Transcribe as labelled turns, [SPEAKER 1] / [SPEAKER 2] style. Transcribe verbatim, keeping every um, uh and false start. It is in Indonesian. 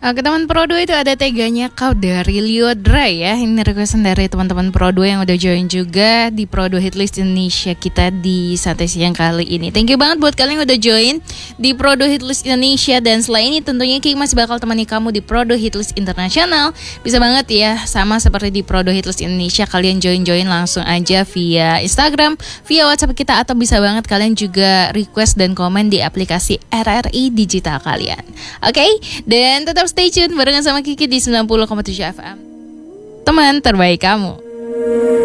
[SPEAKER 1] Oke teman Pro dua itu ada teganya kau dari Liodra ya. Ini requestan dari teman-teman Pro dua yang udah join juga di Pro dua Hitlist Indonesia kita di Santai Siang kali ini. Thank you banget buat kalian yang udah join di Pro dua Hitlist Indonesia. Dan selain ini tentunya Kiki masih bakal temani kamu di Pro dua Hitlist Internasional. Bisa banget ya, sama seperti di Pro dua Hitlist Indonesia, kalian join-join langsung aja via Instagram, via WhatsApp kita, atau bisa banget kalian juga request dan komen di aplikasi R R I digital kalian. Oke, okay? Dan tetap stay tune barengan sama Kiki di sembilan puluh koma tujuh F M. Teman terbaik kamu.